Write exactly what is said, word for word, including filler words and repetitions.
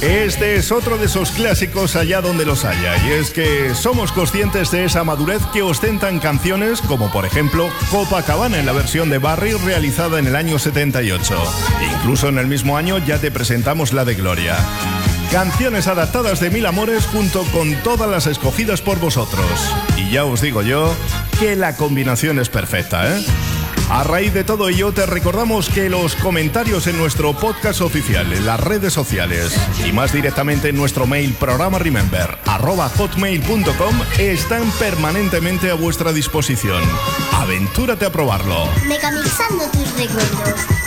Este es otro de esos clásicos allá donde los haya, y es que somos conscientes de esa madurez que ostentan canciones como por ejemplo Copacabana en la versión de Barry realizada en el año setenta y ocho. Incluso en el mismo año ya te presentamos la de Gloria. Canciones adaptadas de Mil Amores junto con todas las escogidas por vosotros. Y ya os digo yo que la combinación es perfecta, ¿eh? A raíz de todo ello, te recordamos que los comentarios en nuestro podcast oficial, en las redes sociales y más directamente en nuestro mail programa remember arroba hotmail punto com están permanentemente a vuestra disposición. Aventúrate a probarlo. Megamixando tus recuerdos.